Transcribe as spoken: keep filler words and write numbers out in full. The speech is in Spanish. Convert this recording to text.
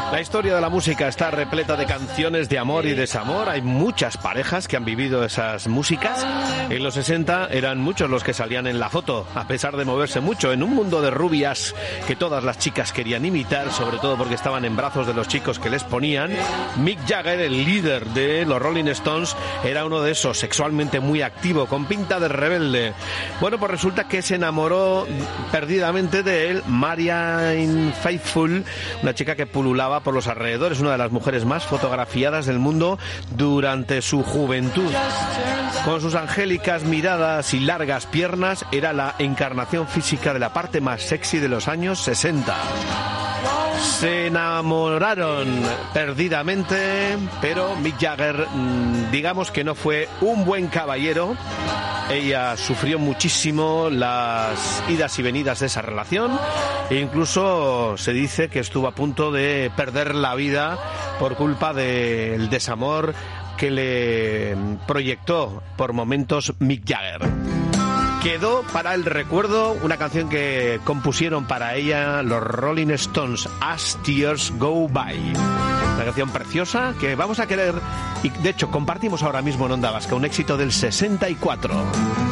La historia de la música está repleta de canciones de amor y desamor. Hay muchas parejas que han vivido esas músicas. En los sesenta eran muchos los que salían en la foto, a pesar de moverse mucho en un mundo de rubias que todas las chicas querían imitar, sobre todo porque estaban en brazos de los chicos que les ponían. Mick Jagger, el líder de los Rolling Stones, era uno de esos, sexualmente muy activo, con pinta de rebelde. Bueno, pues resulta que se enamoró perdidamente de él Marianne Faithfull, una chica que pululaba por los alrededores, una de las mujeres más fotografiadas del mundo durante su juventud. Con sus angélicas miradas y largas piernas, era la encarnación física de la parte más sexy de los años sesenta. Se enamoraron perdidamente, pero Mick Jagger, digamos que no fue un buen caballero. Ella sufrió muchísimo las idas y venidas de esa relación e incluso se dice que estuvo a punto de perder la vida por culpa del desamor que le proyectó por momentos Mick Jagger. Quedó para el recuerdo una canción que compusieron para ella los Rolling Stones, As Tears Go By. Una canción preciosa que vamos a querer y de hecho compartimos ahora mismo en Onda Vasca, un éxito del sesenta y cuatro.